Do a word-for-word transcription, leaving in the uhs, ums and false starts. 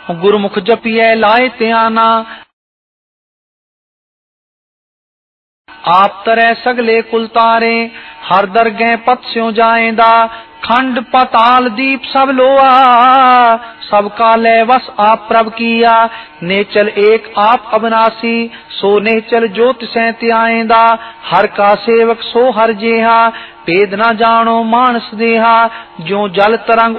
गुरमुख जपिए लाए त्याना। आप तरह सगले कुल तारे हर दरगह पत स्यों जाएंदा। खंड पताल दीप सब लोआ सबका लय वस आप प्रभ किया। नेचल एक आप अविनाशी सो नेचल ज्योत से त्याएंदा। हर का सेवक सो हर जेहा भेद न जानो मानस देहा। जो जल तरंग